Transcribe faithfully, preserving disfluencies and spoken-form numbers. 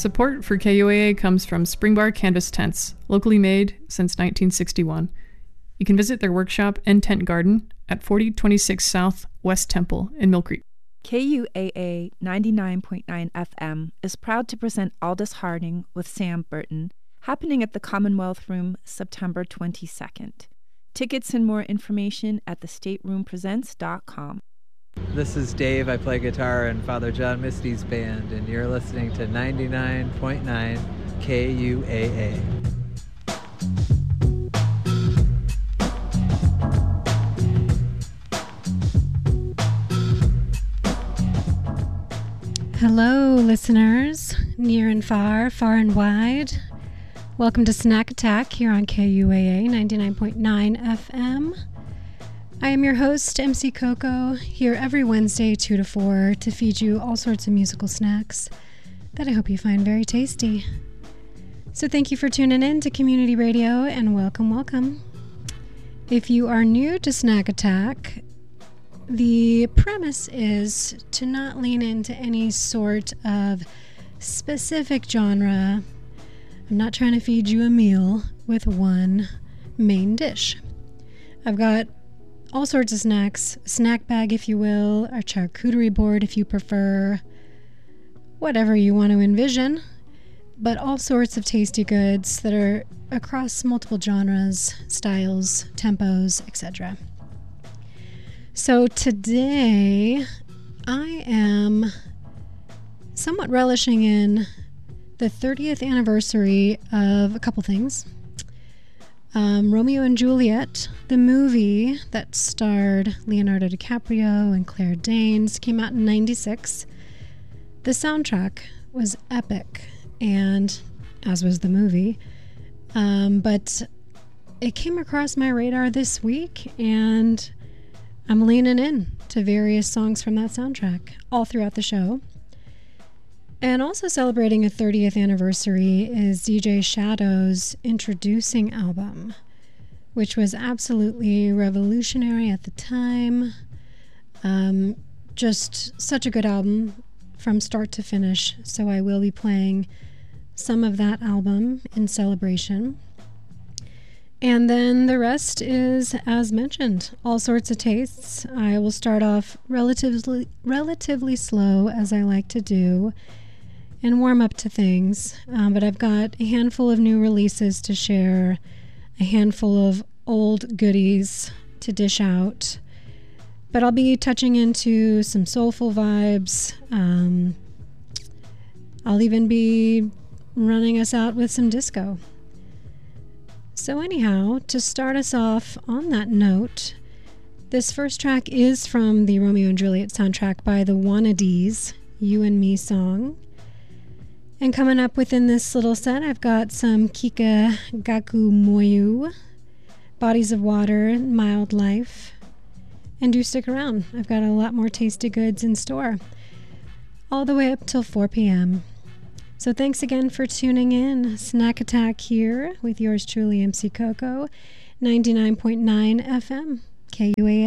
Support for K U A A comes from Springbar Canvas Tents, locally made since nineteen sixty-one. You can visit their workshop and tent garden at forty twenty-six South West Temple in Mill Creek. K U A A ninety-nine point nine F M is proud to present Aldous Harding with Sam Burton, happening at the Commonwealth Room September twenty-second. Tickets and more information at the stateroom presents dot com. This is Dave. I play guitar in Father John Misty's band, and you're listening to ninety-nine point nine K U A A. Hello, listeners, near and far, far and wide. Welcome to Snack Attack here on K U A A ninety-nine point nine F M. I am your host, M C Coco, here every Wednesday, two to four, to feed you all sorts of musical snacks that I hope you find very tasty. So thank you for tuning in to Community Radio, and welcome, welcome. If you are new to Snack Attack, the premise is to not lean into any sort of specific genre. I'm not trying to feed you a meal with one main dish. I've got all sorts of snacks, snack bag if you will, or charcuterie board if you prefer, whatever you want to envision, but all sorts of tasty goods that are across multiple genres, styles, tempos, et cetera. So today I am somewhat relishing in the thirtieth anniversary of a couple things. Um, Romeo and Juliet, the movie that starred Leonardo DiCaprio and Claire Danes, came out in ninety-six. The soundtrack was epic, and as was the movie. Um, but it came across my radar this week, and I'm leaning in to various songs from that soundtrack all throughout the show. And also celebrating a thirtieth anniversary is D J Shadow's Introducing album, which was absolutely revolutionary at the time. Um, just such a good album from start to finish. So I will be playing some of that album in celebration. And then the rest is, as mentioned, all sorts of tastes. I will start off relatively relatively slow, as I like to do, and warm up to things. Um, but I've got a handful of new releases to share, a handful of old goodies to dish out. But I'll be touching into some soulful vibes. Um, I'll even be running us out with some disco. So anyhow, to start us off on that note, this first track is from the Romeo and Juliet soundtrack by the Wannadies, You and Me song. And coming up within this little set, I've got some Kika Gaku Moyu, Bodies of Water, Mild Life, and do stick around. I've got a lot more tasty goods in store, all the way up till four p.m. So thanks again for tuning in. Snack Attack here with yours truly, M C Coco, ninety-nine point nine F M, K U A A.